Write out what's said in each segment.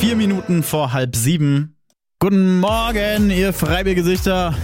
4 Minuten vor 6:30. Guten Morgen, ihr Freibiergesichter.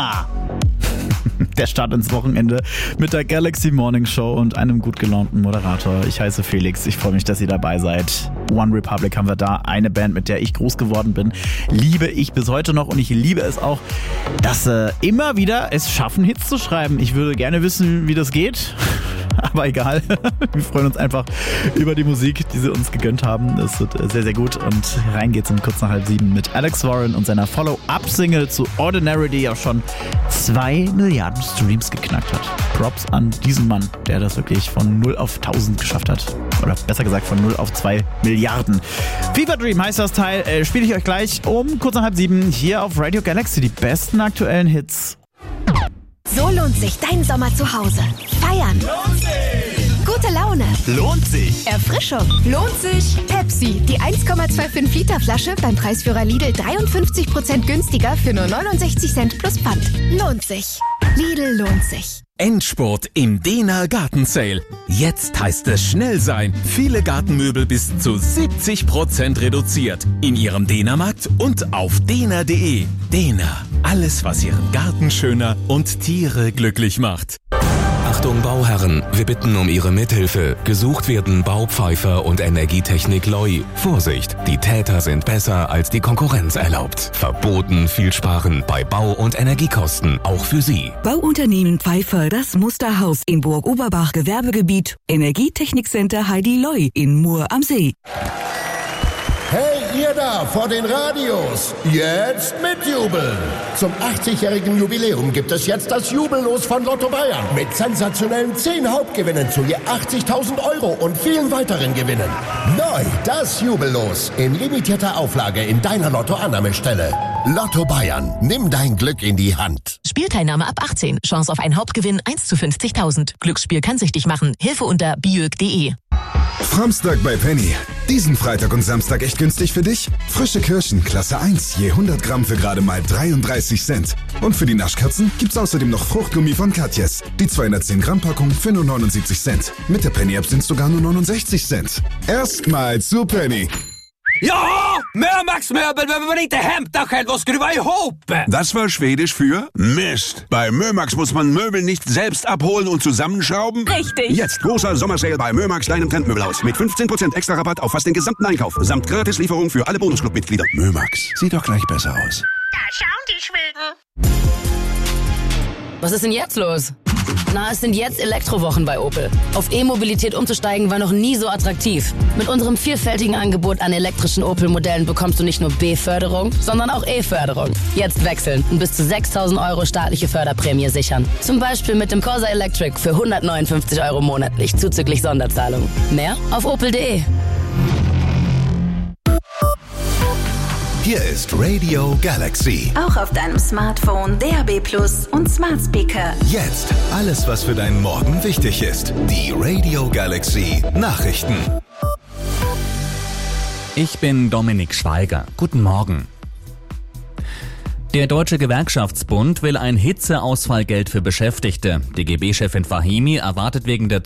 Der Start ins Wochenende mit der Galaxy Morning Show und einem gut gelaunten Moderator. Ich heiße Felix, ich freue mich, dass ihr dabei seid. One Republic haben wir da, eine Band, mit der ich groß geworden bin. Liebe ich bis heute noch und ich liebe es auch, dass sie immer wieder es schaffen, Hits zu schreiben. Ich würde gerne wissen, wie das geht. Aber egal, wir freuen uns einfach über die Musik, die sie uns gegönnt haben. Es wird sehr, sehr gut und rein geht's um kurz nach 6:30 mit Alex Warren und seiner Follow-up-Single zu Ordinary, die ja schon 2 Milliarden Streams geknackt hat. Props an diesen Mann, der das wirklich von 0 auf 1000 geschafft hat. Oder besser gesagt von 0 auf 2 Milliarden. Fever Dream heißt das Teil, spiele ich euch gleich um kurz nach 6:30 hier auf Radio Galaxy. Die besten aktuellen Hits. So lohnt sich dein Sommer zu Hause. Feiern. Lohnt sich. Gute Laune. Lohnt sich. Erfrischung. Lohnt sich. Pepsi, die 1,25 Liter Flasche beim Preisführer Lidl 53% günstiger für nur 69 Cent plus Pfand. Lohnt sich. Lidl lohnt sich. Endspurt im Dehner Gartensale. Jetzt heißt es schnell sein. Viele Gartenmöbel bis zu 70% reduziert. In Ihrem Dehnermarkt und auf dehner.de. Dehner. Alles, was Ihren Garten schöner und Tiere glücklich macht. Achtung Bauherren, wir bitten um Ihre Mithilfe. Gesucht werden Baupfeifer und Energietechnik Loi. Vorsicht, die Täter sind besser als die Konkurrenz erlaubt. Verboten viel sparen bei Bau- und Energiekosten, auch für Sie. Bauunternehmen Pfeifer, das Musterhaus in Burg-Oberbach Gewerbegebiet. Energietechnikcenter Heidi Loi in Mur am See. Hey, ihr da vor den Radios, jetzt mitjubeln! Zum 80-jährigen Jubiläum gibt es jetzt das Jubellos von Lotto Bayern mit sensationellen 10 Hauptgewinnen zu je 80.000 € und vielen weiteren Gewinnen. Neu das Jubellos in limitierter Auflage in deiner Lotto-Annahmestelle. Lotto Bayern, nimm dein Glück in die Hand. Spielteilnahme ab 18. Chance auf einen Hauptgewinn 1 zu 50.000. Glücksspiel kann süchtig machen. Hilfe unter biög.de. Samstag bei Penny. Diesen Freitag und Samstag echt günstig für dich? Frische Kirschen, Klasse 1, je 100 Gramm für gerade mal 33 Cent. Und für die Naschkatzen gibt's außerdem noch Fruchtgummi von Katjes. Die 210 Gramm Packung für nur 79 Cent. Mit der Penny-App sind's sogar nur 69 Cent. Erstmal zu Penny. Ja, Mömax-Möbel, wenn man inte hämtar själv och skruva ihop. Das war Schwedisch für Mist. Bei Mömax muss man Möbel nicht selbst abholen und zusammenschrauben. Richtig. Jetzt großer Sommersale bei Mömax, deinem Trendmöbelhaus. Mit 15% extra Rabatt auf fast den gesamten Einkauf. Samt Gratislieferung für alle Bonusclub-Mitglieder. Mömax, sieht doch gleich besser aus. Da schauen die Schweden. Was ist denn jetzt los? Na, es sind jetzt Elektrowochen bei Opel. Auf E-Mobilität umzusteigen war noch nie so attraktiv. Mit unserem vielfältigen Angebot an elektrischen Opel-Modellen bekommst du nicht nur B-Förderung, sondern auch E-Förderung. Jetzt wechseln und bis zu 6.000 € staatliche Förderprämie sichern. Zum Beispiel mit dem Corsa Electric für 159 € monatlich zuzüglich Sonderzahlung. Mehr auf opel.de. Hier ist Radio Galaxy. Auch auf deinem Smartphone, DAB+ und Smart Speaker. Jetzt alles, was für deinen Morgen wichtig ist. Die Radio Galaxy Nachrichten. Ich bin Dominik Schweiger. Guten Morgen. Der Deutsche Gewerkschaftsbund will ein Hitzeausfallgeld für Beschäftigte. DGB-Chefin Fahimi erwartet wegen der